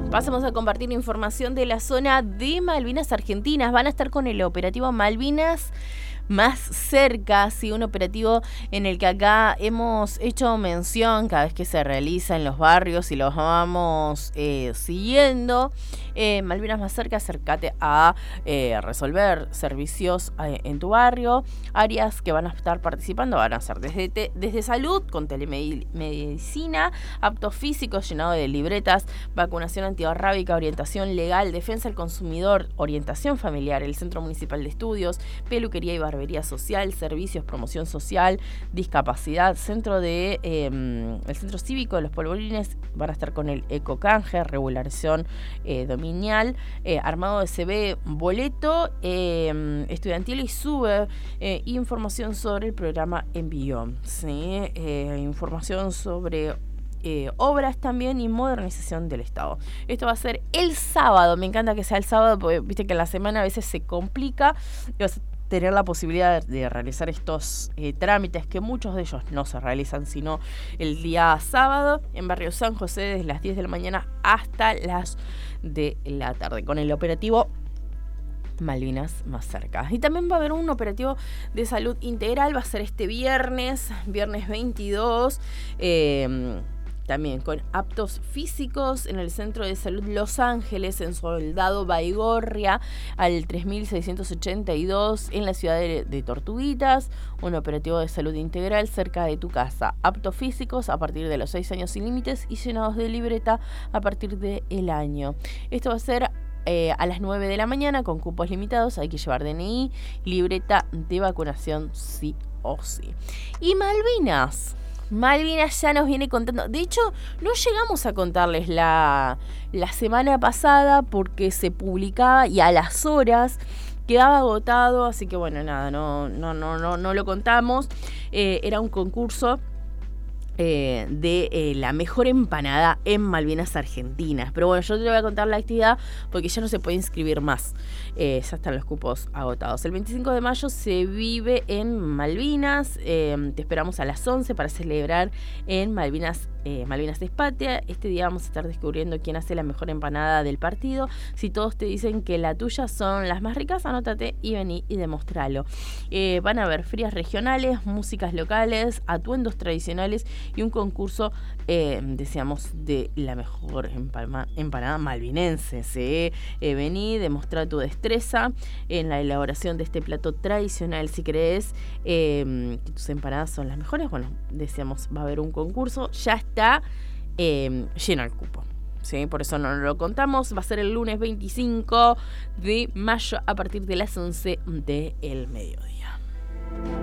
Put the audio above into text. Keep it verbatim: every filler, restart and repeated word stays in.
pasamos a compartir información de la zona de Malvinas Argentinas. Van a estar con el operativo Malvinas Más Cerca, sí, un operativo en el que acá hemos hecho mención cada vez que se realiza en los barrios y los vamos eh, siguiendo. Eh, Malvinas Más Cerca, acércate a eh, resolver servicios eh, en tu barrio. Áreas que van a estar participando van a ser desde, te, desde salud, con telemedicina, aptos físicos llenado de libretas, vacunación antirrábica, orientación legal, defensa del consumidor, orientación familiar, el Centro Municipal de Estudios, peluquería y barbería social, servicios, promoción social, discapacidad, centro de eh, el Centro Cívico de los Polvorines van a estar con el ecocanje, regulación eh, dominial, eh, armado de C B, boleto eh, estudiantil y sube eh, información sobre el programa Envío, ¿sí? eh, información sobre Eh, obras también y modernización del Estado. Esto va a ser el sábado. Me encanta que sea el sábado porque viste que en la semana a veces se complica y vas a tener la posibilidad de realizar estos eh, trámites, que muchos de ellos no se realizan sino el día sábado en Barrio San José desde las diez de la mañana hasta las de la tarde con el operativo Malvinas Más Cerca. Y también va a haber un operativo de salud integral. Va a ser este viernes, viernes veintidós, eh, también con aptos físicos en el Centro de Salud Los Ángeles, en Soldado Baigorria, al tres mil seiscientos ochenta y dos, en la ciudad de, de Tortuguitas. Un operativo de salud integral cerca de tu casa. Aptos físicos a partir de los seis años sin límites y llenados de libreta a partir del año. Esto va a ser Eh, a las nueve de la mañana con cupos limitados. Hay que llevar D N I, libreta de vacunación sí o sí. Y Malvinas Malvinas ya nos viene contando. De hecho, no llegamos a contarles la, la semana pasada porque se publicaba y a las horas quedaba agotado, así que bueno, nada, no, no, no, no, no lo contamos. Eh, era un concurso Eh, de eh, la mejor empanada en Malvinas Argentinas. Pero bueno, yo te voy a contar la actividad porque ya no se puede inscribir más. Eh, ya están los cupos agotados. El veinticinco de mayo se vive en Malvinas. Eh, te esperamos a las once para celebrar en Malvinas eh, Malvinas es Patria. Este día vamos a estar descubriendo quién hace la mejor empanada del partido. Si todos te dicen que la tuya son las más ricas, anótate y vení y demostralo. Eh, van a haber frías regionales, músicas locales, atuendos tradicionales y un concurso, eh, decíamos, de la mejor empalma, empanada malvinense. ¿sí? Eh, vení, demostrar tu destreza en la elaboración de este plato tradicional. Si crees eh, que tus empanadas son las mejores, bueno, decíamos, va a haber un concurso. Ya está eh, lleno el cupo. ¿sí? Por eso no lo contamos. Va a ser el lunes veinticinco de mayo a partir de las once del mediodía.